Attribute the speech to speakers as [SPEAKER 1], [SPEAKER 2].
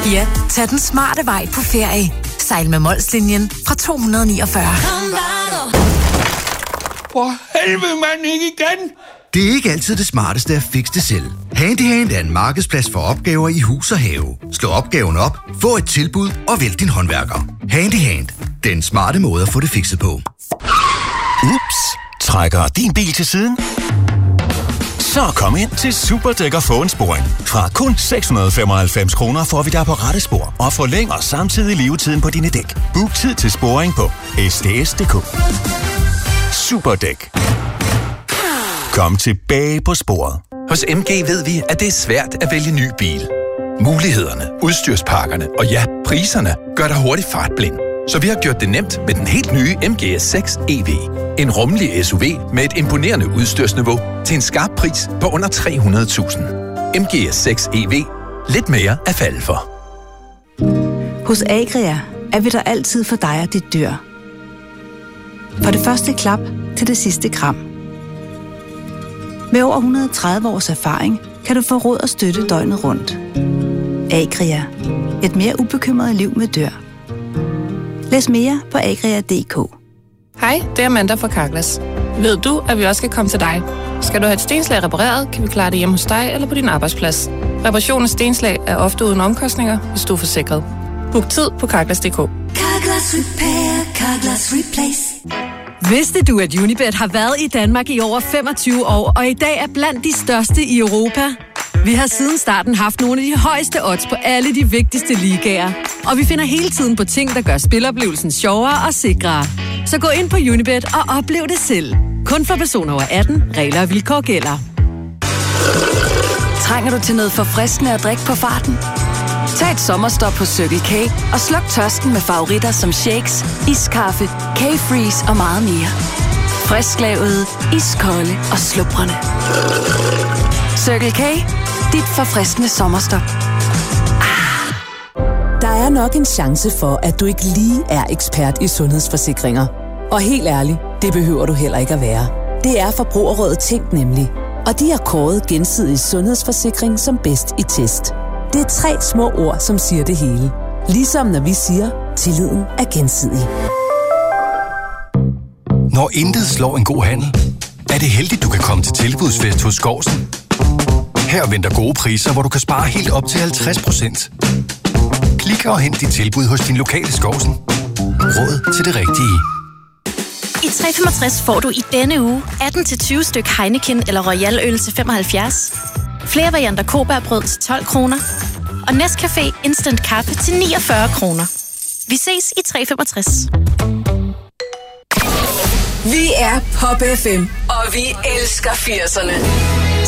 [SPEAKER 1] Ja, tag den smarte vej på ferie. Sejl med Molslinjen fra 249.
[SPEAKER 2] For helvede, mand, ikke igen!
[SPEAKER 3] Det er ikke altid det smarteste at fikse det selv. Handyhand er en markedsplads for opgaver i hus og have. Slå opgaven op, få et tilbud og vælg din håndværker. Handyhand. Den smarte måde at få det fikset på.
[SPEAKER 4] Ups. Trækker din bil til siden? Så kom ind til Superdæk og få en sporing. Fra kun 695 kroner får vi dig på rette spor og forlænger samtidig levetiden på dine dæk. Book tid til sporing på sds.dk. Superdæk. Kom tilbage på sporet.
[SPEAKER 5] Hos MG ved vi, at det er svært at vælge ny bil. Mulighederne, udstyrspakkerne og ja, priserne gør dig hurtigt fartblind. Så vi har gjort det nemt med den helt nye MG S6 EV. En rummelig SUV med et imponerende udstyrsniveau til en skarp pris på under 300.000. MG S6 EV. Lidt mere at falde for.
[SPEAKER 6] Hos Agria er vi der altid for dig og dit dyr. Fra det første klap til det sidste kram. Med over 130 års erfaring kan du få råd og støtte døgnet rundt. Agria. Et mere ubekymret liv med dyr. Læs mere på agria.dk.
[SPEAKER 7] Hej, det er Amanda fra Carglass. Ved du, at vi også kan komme til dig? Skal du have et stenslag repareret, kan vi klare det hjemme hos dig eller på din arbejdsplads. Reparation af stenslag er ofte uden omkostninger, hvis du er forsikret. Book tid på Carglass.dk.
[SPEAKER 8] Carglass Repair, Carglass Replace.
[SPEAKER 9] Vidste du, at Unibet har været i Danmark i over 25 år, og i dag er blandt de største i Europa? Vi har siden starten haft nogle af de højeste odds på alle de vigtigste ligaer. Og vi finder hele tiden på ting, der gør spiloplevelsen sjovere og sikrere. Så gå ind på Unibet og oplev det selv. Kun for personer over 18, regler og vilkår gælder.
[SPEAKER 1] Trænger du til noget forfriskende at drikke på farten? Tag et sommerstop på Circle K og sluk tørsten med favoritter som shakes, iskaffe, K-Freeze og meget mere. Frisklavet, iskolde og slubrende. Circle K, dit forfriskende sommerstop.
[SPEAKER 10] Der er nok en chance for, at du ikke lige er ekspert i sundhedsforsikringer. Og helt ærligt, det behøver du heller ikke at være. Det er Forbrugerrådet Tænk nemlig. Og de har kåret Gensidig Sundhedsforsikring som bedst i test. Det er 3 små ord, som siger det hele. Ligesom når vi siger, tilliden er gensidig.
[SPEAKER 11] Når intet slår en god handel, er det heldigt, du kan komme til tilbudsfest hos Skårsen. Her venter gode priser, hvor du kan spare helt op til 50%. Klik og hent dit tilbud hos din lokale Skårsen. Råd til det rigtige.
[SPEAKER 12] I 365 får du i denne uge 18-20 styk Heineken eller Royal Øl til 75. Flere varianter Kobærbrød til 12 kroner. Og Nescafé Instant Kaffe til 49 kroner. Vi ses i 365.
[SPEAKER 13] Vi er Pop FM, og vi elsker 80'erne.